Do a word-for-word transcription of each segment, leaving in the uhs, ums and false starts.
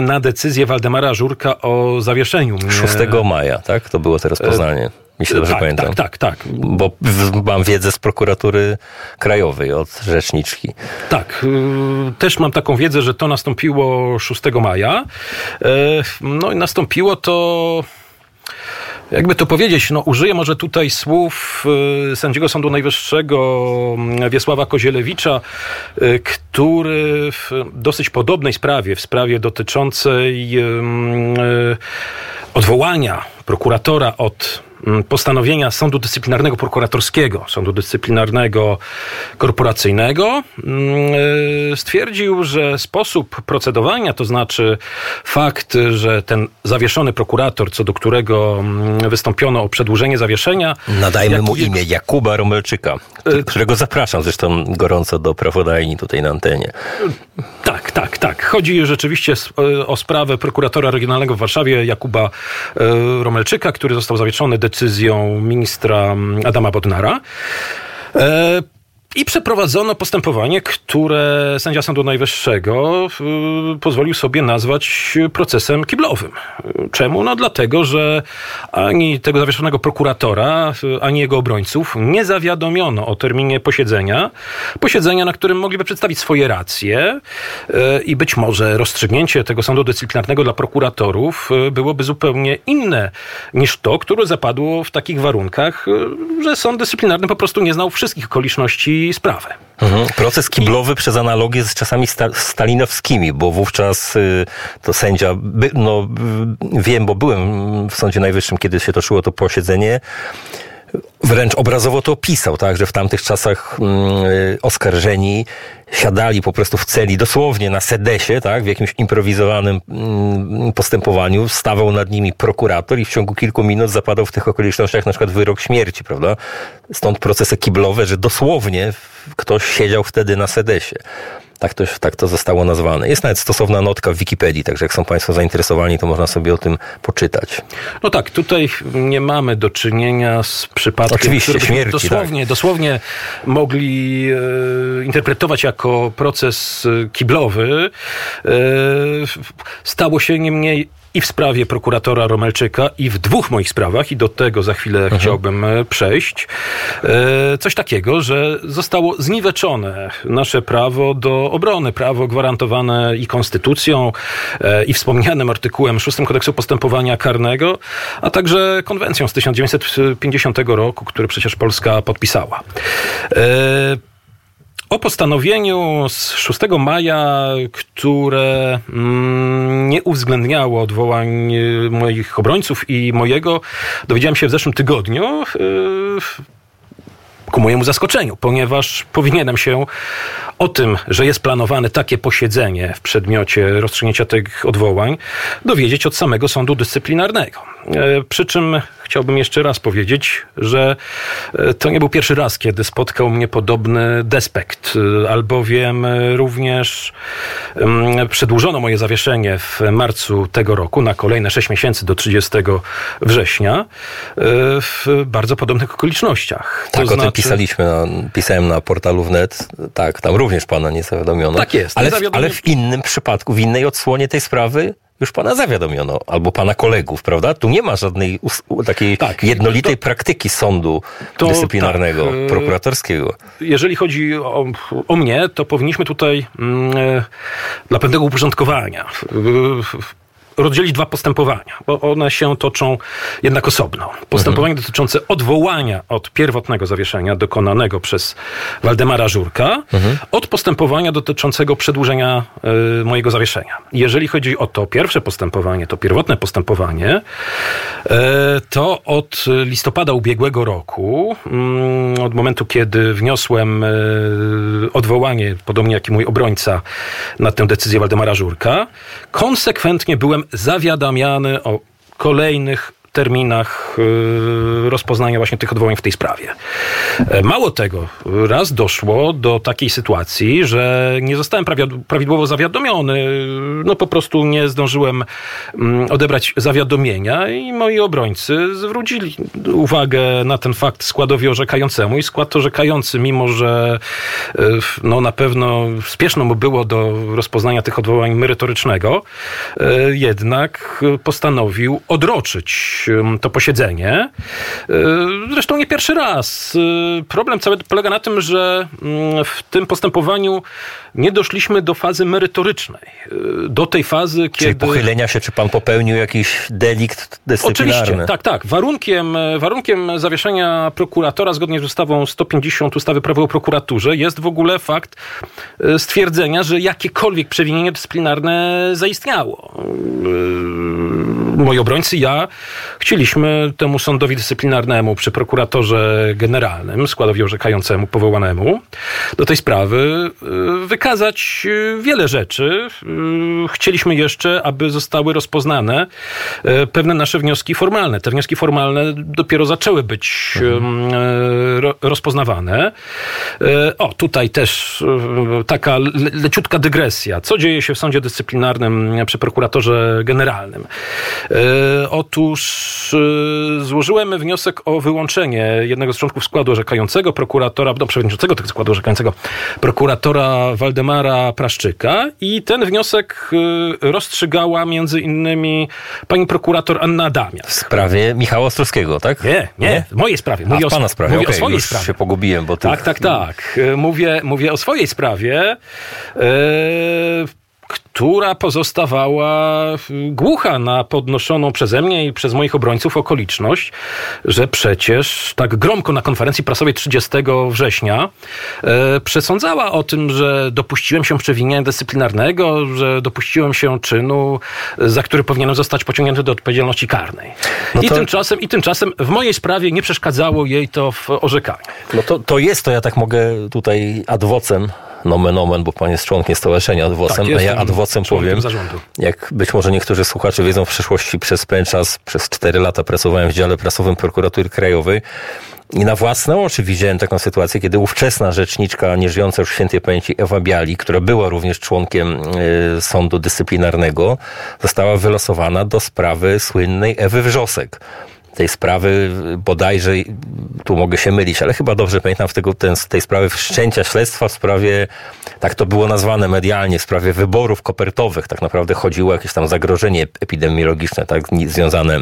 na decyzję Waldemara Żurka o zawieszeniu mnie. szóstego maja, tak? To było to rozpoznanie. Jeśli dobrze tak, pamiętam. Tak, tak, tak. Bo mam wiedzę z prokuratury krajowej od rzeczniczki. Tak. Też mam taką wiedzę, że to nastąpiło szóstego maja. No i nastąpiło to... Jakby to powiedzieć, no użyję może tutaj słów y, sędziego Sądu Najwyższego Wiesława Kozielewicza, y, który w dosyć podobnej sprawie, w sprawie dotyczącej y, y, odwołania prokuratora od postanowienia Sądu Dyscyplinarnego Prokuratorskiego, Sądu Dyscyplinarnego Korporacyjnego, stwierdził, że sposób procedowania, to znaczy fakt, że ten zawieszony prokurator, co do którego wystąpiono o przedłużenie zawieszenia... Nadajmy jak... mu imię Jakuba Romelczyka, którego zapraszam zresztą gorąco do prawodajni tutaj na antenie. Tak, tak, tak. Chodzi rzeczywiście o sprawę prokuratora regionalnego w Warszawie Jakuba Romelczyka, który został zawieszony decyzją ministra Adama Bodnara. E, I przeprowadzono postępowanie, które sędzia Sądu Najwyższego y, pozwolił sobie nazwać procesem kiblowym. Czemu? No dlatego, że ani tego zawieszonego prokuratora, y, ani jego obrońców nie zawiadomiono o terminie posiedzenia. Posiedzenia, na którym mogliby przedstawić swoje racje y, i być może rozstrzygnięcie tego sądu dyscyplinarnego dla prokuratorów y, byłoby zupełnie inne niż to, które zapadło w takich warunkach, y, że sąd dyscyplinarny po prostu nie znał wszystkich okoliczności sprawę. Mhm. Proces kiblowy I... przez analogię z czasami sta- stalinowskimi, bo wówczas y, to sędzia, by, no wiem, bo byłem w Sądzie Najwyższym, kiedy się toczyło to posiedzenie, wręcz obrazowo to opisał, tak, że w tamtych czasach y, oskarżeni siadali po prostu w celi, dosłownie na sedesie, tak, w jakimś improwizowanym y, postępowaniu, stawał nad nimi prokurator i w ciągu kilku minut zapadał w tych okolicznościach na przykład wyrok śmierci, prawda? Stąd procesy kiblowe, że dosłownie ktoś siedział wtedy na sedesie. Tak to, tak to zostało nazwane. Jest nawet stosowna notka w Wikipedii, także jak są Państwo zainteresowani, to można sobie o tym poczytać. No tak, tutaj nie mamy do czynienia z przypadkiem, Oczywiście, który śmierci, dosłownie, tak. dosłownie mogli e, interpretować jako proces kiblowy. E, stało się niemniej i w sprawie prokuratora Romelczyka, i w dwóch moich sprawach, i do tego za chwilę mhm. chciałbym przejść, coś takiego, że zostało zniweczone nasze prawo do obrony, prawo gwarantowane i konstytucją, i wspomnianym artykułem szóstym Kodeksu Postępowania Karnego, a także konwencją z tysiąc dziewięćset pięćdziesiątego roku, który przecież Polska podpisała. O postanowieniu z szóstego maja, które mm, nie uwzględniało odwołań moich obrońców i mojego, dowiedziałem się w zeszłym tygodniu, yy, ku mojemu zaskoczeniu, ponieważ powinienem się o tym, że jest planowane takie posiedzenie w przedmiocie rozstrzygnięcia tych odwołań, dowiedzieć od samego Sądu Dyscyplinarnego. Yy, przy czym chciałbym jeszcze raz powiedzieć, że to nie był pierwszy raz, kiedy spotkał mnie podobny despekt, albowiem również przedłużono moje zawieszenie w marcu tego roku na kolejne sześć miesięcy do trzydziestego września w bardzo podobnych okolicznościach. Tak, to o znaczy... tym pisaliśmy, na, pisałem na portalu wnet. Tak, tam również pana nie zawiadomiono. Tak jest. Ale, zawiadomi... ale w innym przypadku, w innej odsłonie tej sprawy już pana zawiadomiono, albo pana kolegów, prawda? Tu nie ma żadnej us- takiej tak, jednolitej to, praktyki sądu to, dyscyplinarnego, tak, prokuratorskiego. Jeżeli chodzi o, o mnie, to powinniśmy tutaj mm, dla pewnego uporządkowania rozdzielić dwa postępowania, bo one się toczą jednak osobno. Postępowanie mhm. dotyczące odwołania od pierwotnego zawieszenia dokonanego przez Waldemara Żurka mhm. od postępowania dotyczącego przedłużenia y, mojego zawieszenia. Jeżeli chodzi o to pierwsze postępowanie, to pierwotne postępowanie, y, to od listopada ubiegłego roku, y, od momentu, kiedy wniosłem y, odwołanie, podobnie jak i mój obrońca, na tę decyzję Waldemara Żurka, konsekwentnie byłem zawiadamiany o kolejnych terminach rozpoznania właśnie tych odwołań w tej sprawie. Mało tego, raz doszło do takiej sytuacji, że nie zostałem prawidłowo zawiadomiony, no po prostu nie zdążyłem odebrać zawiadomienia i moi obrońcy zwrócili uwagę na ten fakt składowi orzekającemu i skład orzekający, mimo że no na pewno spieszno mu było do rozpoznania tych odwołań merytorycznego, jednak postanowił odroczyć to posiedzenie. Zresztą nie pierwszy raz. Problem cały polega na tym, że w tym postępowaniu nie doszliśmy do fazy merytorycznej. Do tej fazy, kiedy... Czyli pochylenia się, czy pan popełnił jakiś delikt dyscyplinarny. Oczywiście, tak, tak. Warunkiem, warunkiem zawieszenia prokuratora, zgodnie z ustawą sto pięćdziesiąt ustawy Prawo o prokuraturze, jest w ogóle fakt stwierdzenia, że jakiekolwiek przewinienie dyscyplinarne zaistniało. Moi obrońcy, ja chcieliśmy temu sądowi dyscyplinarnemu przy prokuratorze generalnym, składowi orzekającemu, powołanemu do tej sprawy wykazać wiele rzeczy. Chcieliśmy jeszcze, aby zostały rozpoznane pewne nasze wnioski formalne. Te wnioski formalne dopiero zaczęły być mhm. rozpoznawane. O, tutaj też taka le- leciutka dygresja. Co dzieje się w sądzie dyscyplinarnym przy prokuratorze generalnym? Otóż złożyłem wniosek o wyłączenie jednego z członków składu orzekającego, prokuratora, no, przewodniczącego tego składu orzekającego, prokuratora Waldemara Praszczyka, i ten wniosek rozstrzygała między innymi pani prokurator Anna Adamiak. W sprawie Michała Ostrowskiego, tak? Nie, nie, nie? w mojej sprawie. Mówię A, w pana o, sprawie, mówię okay, o swojej już sprawie. się pogubiłem, bo tych... Tak, tak, tak. Mówię, mówię o swojej sprawie, yy, która pozostawała głucha na podnoszoną przeze mnie i przez moich obrońców okoliczność, że przecież tak gromko na konferencji prasowej trzydziestego września e, przesądzała o tym, że dopuściłem się przewinienia dyscyplinarnego, że dopuściłem się czynu, za który powinienem zostać pociągnięty do odpowiedzialności karnej. No to... I, tymczasem, I tymczasem w mojej sprawie nie przeszkadzało jej to w orzekaniu. No to, to jest, to ja tak mogę tutaj ad vocem, nomen omen, bo pan jest członkiem stowarzyszenia ad vocem, tak, a ja ad vocem powiem, zarządu. Jak być może niektórzy słuchacze wiedzą, w przeszłości przez pewien czas, przez cztery lata pracowałem w dziale prasowym Prokuratury Krajowej i na własne oczy widziałem taką sytuację, kiedy ówczesna rzeczniczka, nieżyjąca już w świętej pamięci, Ewa Bialik, która była również członkiem y, sądu dyscyplinarnego, została wylosowana do sprawy słynnej Ewy Wrzosek. Tej sprawy bodajże, tu mogę się mylić, ale chyba dobrze pamiętam w tego, ten, tej sprawy wszczęcia śledztwa w sprawie, tak to było nazwane medialnie, w sprawie wyborów kopertowych. Tak naprawdę chodziło o jakieś tam zagrożenie epidemiologiczne, tak, związane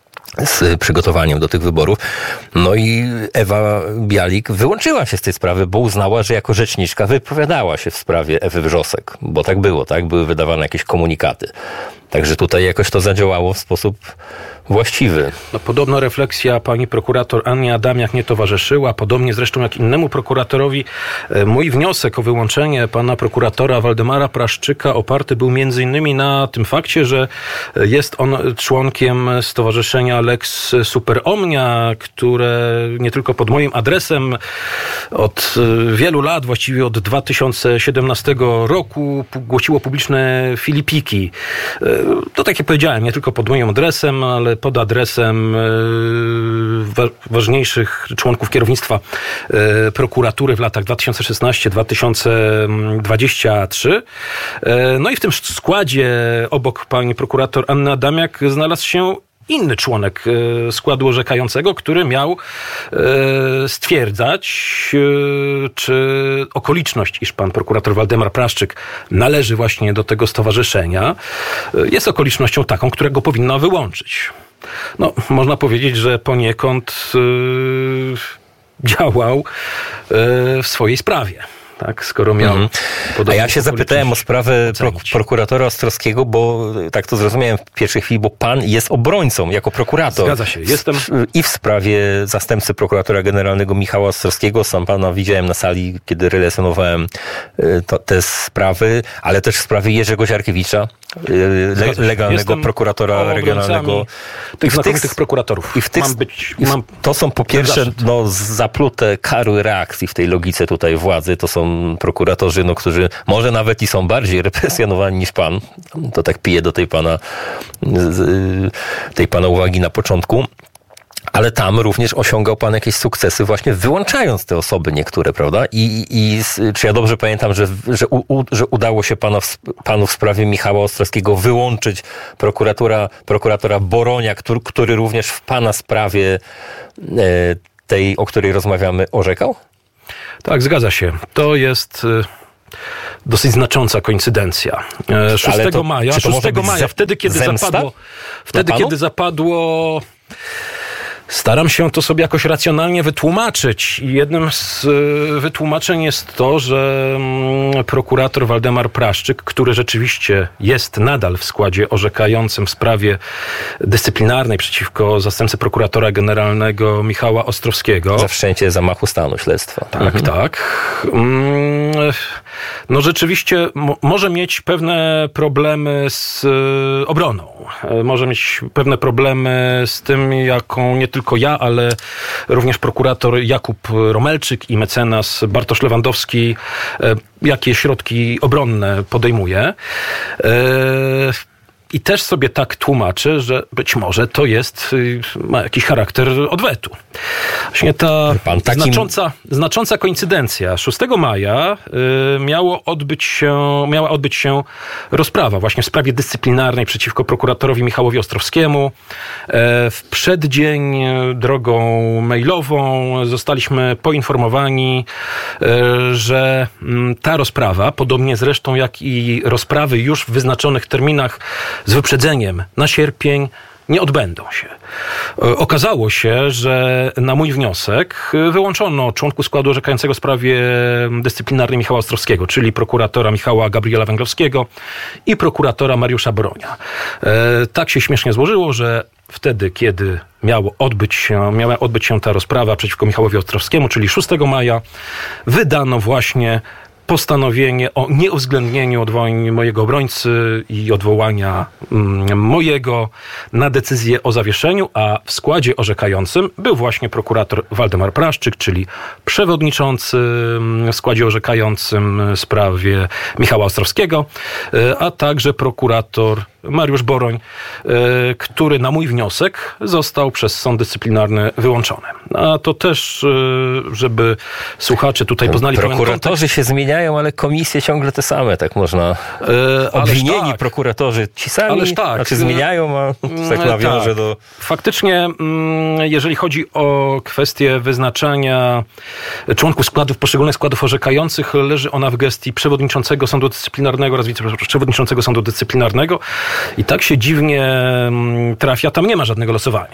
z przygotowaniem do tych wyborów. No i Ewa Bialik wyłączyła się z tej sprawy, bo uznała, że jako rzeczniczka wypowiadała się w sprawie Ewy Wrzosek. Bo tak było, tak? Były wydawane jakieś komunikaty. Także tutaj jakoś to zadziałało w sposób właściwy. No, podobna refleksja pani prokurator Annie Adamiak nie towarzyszyła, podobnie zresztą jak innemu prokuratorowi. Mój wniosek o wyłączenie pana prokuratora Waldemara Praszczyka oparty był między innymi na tym fakcie, że jest on członkiem stowarzyszenia Lex Super Omnia, które nie tylko pod moim adresem od wielu lat, właściwie od dwa tysiące siedemnastego roku głosiło publiczne filipiki. To tak jak powiedziałem, nie tylko pod moim adresem, ale pod adresem wa- ważniejszych członków kierownictwa e, prokuratury w latach dwa tysiące szesnasty do dwa tysiące dwudziestego trzeciego. E, no i w tym składzie obok pani prokurator Anny Adamiak znalazł się inny członek e, składu orzekającego, który miał e, stwierdzać, e, czy okoliczność, iż pan prokurator Waldemar Praszczyk należy właśnie do tego stowarzyszenia, e, jest okolicznością taką, która go powinna wyłączyć. No, można powiedzieć, że poniekąd e, działał e, w swojej sprawie. Tak, skoro miał mhm. A ja się zapytałem o sprawę pro, prokuratora Ostrowskiego, bo tak to zrozumiałem w pierwszej chwili, bo pan jest obrońcą jako prokurator. Zgadza się, jestem. I w sprawie zastępcy prokuratora generalnego Michała Ostrowskiego, sam pana widziałem na sali, kiedy relacjonowałem to, te sprawy, ale też w sprawie Jerzego Ziarkiewicza, le, legalnego jestem prokuratora regionalnego. Tych znakomitych prokuratorów. I w tych, mam być, i w, mam to są po pierwsze no, zaplute karły reakcji w tej logice tutaj władzy, to są są prokuratorzy, no, którzy może nawet i są bardziej represjonowani niż pan. To tak piję do tej pana, tej pana uwagi na początku. Ale tam również osiągał pan jakieś sukcesy właśnie wyłączając te osoby niektóre, prawda? I, i czy ja dobrze pamiętam, że, że, u, że udało się pana w, panu w sprawie Michała Ostrowskiego wyłączyć prokuratora, prokuratora Boronia, który, który również w pana sprawie e, tej, o której rozmawiamy, orzekał? Tak, zgadza się. To jest dosyć znacząca koincydencja. szóstego maja, szóstego maja, wtedy kiedy zapadło, wtedy kiedy zapadło Staram się to sobie jakoś racjonalnie wytłumaczyć. I jednym z wytłumaczeń jest to, że prokurator Waldemar Praszczyk, który rzeczywiście jest nadal w składzie orzekającym w sprawie dyscyplinarnej przeciwko zastępcy prokuratora generalnego Michała Ostrowskiego. Za wszczęcie zamachu stanu śledztwa. Tak, mhm. tak. No rzeczywiście może mieć pewne problemy z obroną. Może mieć pewne problemy z tym, jaką nie tylko ja, ale również prokurator Jakub Romelczyk i mecenas Bartosz Lewandowski, jakie środki obronne podejmuje. I też sobie tak tłumaczę, że być może to jest, ma jakiś charakter odwetu. Właśnie ta Pan takim... znacząca, znacząca koincydencja. szóstego maja y, miało odbyć się, miała odbyć się rozprawa właśnie w sprawie dyscyplinarnej przeciwko prokuratorowi Michałowi Ostrowskiemu. E, w przeddzień drogą mailową zostaliśmy poinformowani, e, że m, ta rozprawa, podobnie zresztą jak i rozprawy już w wyznaczonych terminach z wyprzedzeniem na sierpień, nie odbędą się. Okazało się, że na mój wniosek wyłączono członków składu orzekającego w sprawie dyscyplinarnej Michała Ostrowskiego, czyli prokuratora Michała Gabriela Węglowskiego i prokuratora Mariusza Boronia. Tak się śmiesznie złożyło, że wtedy, kiedy miało odbyć się, miała odbyć się ta rozprawa przeciwko Michałowi Ostrowskiemu, czyli szóstego maja, wydano właśnie postanowienie o nieuwzględnieniu odwołań mojego obrońcy i odwołania mm, mojego na decyzję o zawieszeniu, a w składzie orzekającym był właśnie prokurator Waldemar Praszczyk, czyli przewodniczący w składzie orzekającym w sprawie Michała Ostrowskiego, a także prokurator Mariusz Boroń, który na mój wniosek został przez sąd dyscyplinarny wyłączony. A to też, żeby słuchacze tutaj poznali pewien kontekst. Prokuratorzy się zmieniają, ale komisje ciągle te same, tak można. E, Obwinieni tak. prokuratorzy ci sami, ależ tak. znaczy zmieniają, a tak nawiążę tak. do... Faktycznie, jeżeli chodzi o kwestię wyznaczania członków składów, poszczególnych składów orzekających, leży ona w gestii przewodniczącego sądu dyscyplinarnego oraz wiceprzewodniczącego sądu dyscyplinarnego. I tak się dziwnie trafia, tam nie ma żadnego losowania.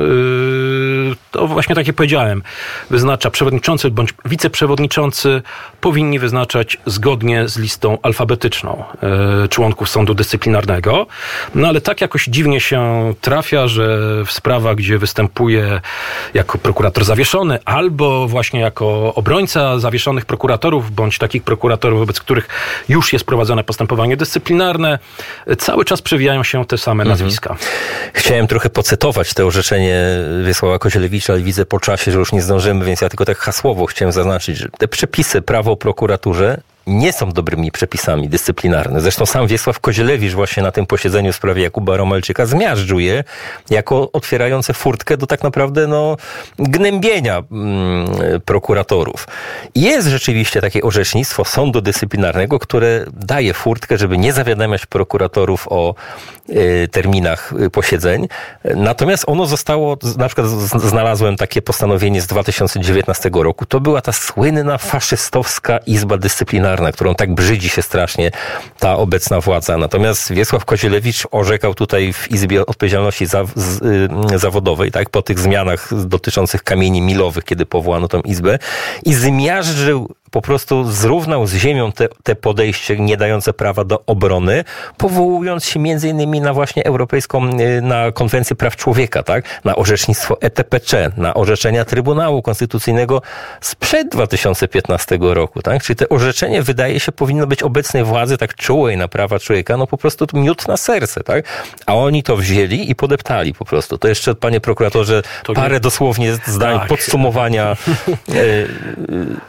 To właśnie tak jak powiedziałem, wyznacza przewodniczący bądź wiceprzewodniczący, powinni wyznaczać zgodnie z listą alfabetyczną członków sądu dyscyplinarnego. No ale tak jakoś dziwnie się trafia, że w sprawach, gdzie występuje jako prokurator zawieszony albo właśnie jako obrońca zawieszonych prokuratorów bądź takich prokuratorów, wobec których już jest prowadzone postępowanie dyscyplinarne, cały czas przewijają się te same nazwiska. Mhm. Chciałem trochę pocytować to orzeczenie Wiesława Kozielewicza, ale widzę po czasie, że już nie zdążymy, więc ja tylko tak hasłowo chciałem zaznaczyć, że te przepisy prawo o prokuraturze nie są dobrymi przepisami dyscyplinarnymi. Zresztą sam Wiesław Kozielewicz właśnie na tym posiedzeniu w sprawie Jakuba Romelczyka zmiażdżył je jako otwierające furtkę do tak naprawdę no, gnębienia mm, prokuratorów. Jest rzeczywiście takie orzecznictwo sądu dyscyplinarnego, które daje furtkę, żeby nie zawiadamiać prokuratorów o y, terminach posiedzeń. Natomiast ono zostało, na przykład znalazłem takie postanowienie z dwa tysiące dziewiętnastego roku. To była ta słynna faszystowska Izba Dyscyplinarna, którą tak brzydzi się strasznie ta obecna władza. Natomiast Wiesław Kozielewicz orzekał tutaj w Izbie Odpowiedzialności za, z, y, Zawodowej, tak, po tych zmianach dotyczących kamieni milowych, kiedy powołano tą Izbę i zmiażdżył, po prostu zrównał z ziemią te, te podejście nie dające prawa do obrony, powołując się między innymi na właśnie europejską, na konwencję praw człowieka, tak? Na orzecznictwo E T P C, na orzeczenia Trybunału Konstytucyjnego sprzed dwa tysiące piętnastego roku, tak? Czyli te orzeczenie wydaje się powinno być obecnej władzy tak czułej na prawa człowieka, no po prostu miód na serce, tak? A oni to wzięli i podeptali po prostu. To jeszcze, panie prokuratorze, to parę nie... dosłownie zdań tak. podsumowania.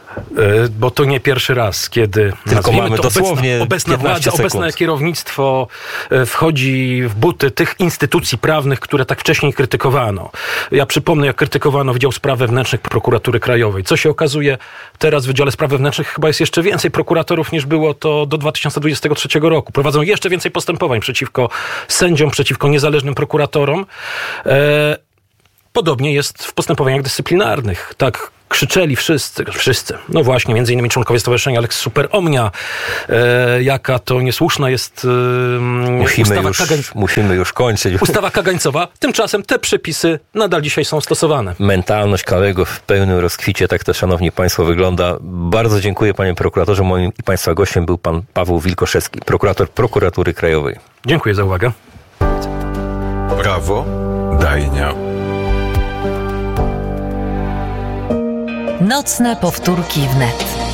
Bo to nie pierwszy raz, kiedy tylko mamy to dosłownie obecna, obecna władza, sekund. obecne kierownictwo wchodzi w buty tych instytucji prawnych, które tak wcześniej krytykowano. Ja przypomnę, jak krytykowano Wydział Spraw Wewnętrznych Prokuratury Krajowej. Co się okazuje, teraz w Wydziale Spraw Wewnętrznych chyba jest jeszcze więcej prokuratorów, niż było to do dwa tysiące dwudziestego trzeciego roku. Prowadzą jeszcze więcej postępowań przeciwko sędziom, przeciwko niezależnym prokuratorom. E, podobnie jest w postępowaniach dyscyplinarnych. Tak krzyczeli wszyscy, wszyscy. No właśnie, między innymi członkowie Stowarzyszenia Lex Super Omnia, e, jaka to niesłuszna jest e, musimy ustawa już, Kagań... Musimy już kończyć. Ustawa kagańcowa. Tymczasem te przepisy nadal dzisiaj są stosowane. Mentalność Kalego w pełnym rozkwicie, tak to, szanowni państwo, wygląda. Bardzo dziękuję, panie prokuratorze. Moim i państwa gościem był pan Paweł Wilkoszewski, prokurator Prokuratury Krajowej. Dziękuję za uwagę. Prawo Dajnia. Nocne powtórki wnet.